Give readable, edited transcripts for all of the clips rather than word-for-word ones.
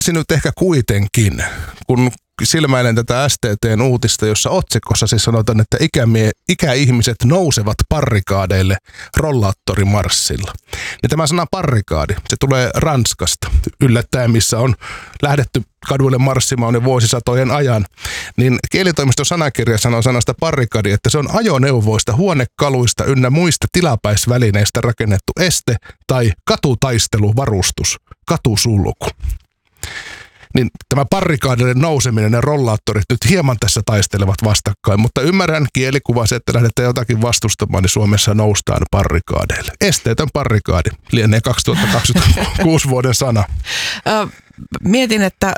nyt ehkä kuitenkin, kun silmäilen tätä STT:n uutista, jossa otsikossa siis sanotaan, että ikäihmiset nousevat parrikaadeille rollaattorimarssilla. Ja tämä sana parrikaadi, se tulee Ranskasta yllättäen, missä on lähdetty kaduille marssimaan jo vuosisatojen ajan. Niin kielitoimiston sanakirja sanoo sanasta parrikaadi, että se on ajoneuvoista, huonekaluista ynnä muista tilapäisvälineistä rakennettu este tai katutaisteluvarustus, katusulku. Niin tämä parrikaadille nouseminen ja rollaattorit nyt hieman tässä taistelevat vastakkain, mutta ymmärrän kielikuvasi, että lähdetään jotakin vastustamaan, niin Suomessa noustaan parrikaadeille. Esteetön parrikaadi lienee 2026 vuoden sana. Mietin, että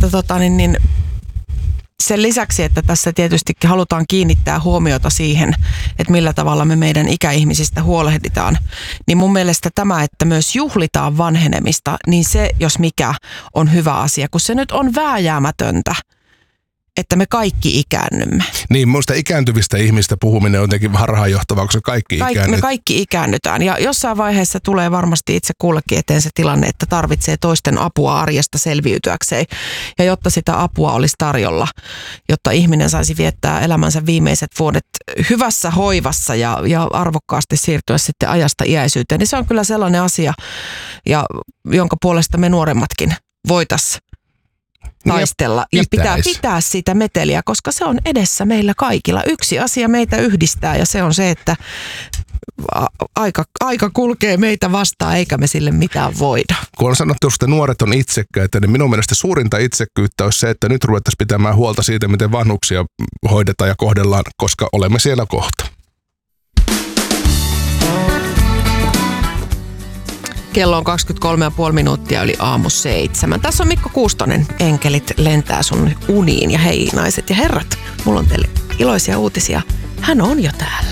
sen lisäksi, että tässä tietysti halutaan kiinnittää huomiota siihen, että millä tavalla me meidän ikäihmisistä huolehditaan, niin mun mielestä tämä, että myös juhlitaan vanhenemista, niin se, jos mikä, on hyvä asia, kun se nyt on vääjäämätöntä, että me kaikki ikäännymme. Niin, minusta ikääntyvistä ihmistä puhuminen on jotenkin harhaanjohtavaa, koska me kaikki ikäännytään ja jossain vaiheessa tulee varmasti itse kullekin eteen se tilanne, että tarvitsee toisten apua arjesta selviytyäkseen. Ja jotta sitä apua olisi tarjolla, jotta ihminen saisi viettää elämänsä viimeiset vuodet hyvässä hoivassa ja arvokkaasti siirtyä sitten ajasta iäisyyteen, niin se on kyllä sellainen asia, jonka puolesta me nuoremmatkin voitaisiin taistella ja pitää sitä meteliä, koska se on edessä meillä kaikilla. Yksi asia meitä yhdistää ja se on se, että aika kulkee meitä vastaan eikä me sille mitään voida. Kun on sanottu, että nuoret on itsekkäitä, niin minun mielestä suurinta itsekkyyttä olisi se, että nyt ruvettaisiin pitämään huolta siitä, miten vanhuksia hoidetaan ja kohdellaan, koska olemme siellä kohta. Kello on 23,5 minuuttia yli aamu 7. Tässä on Mikko Kuustonen. Enkelit lentää sun uniin ja hei naiset ja herrat, mulla on teille iloisia uutisia. Hän on jo täällä.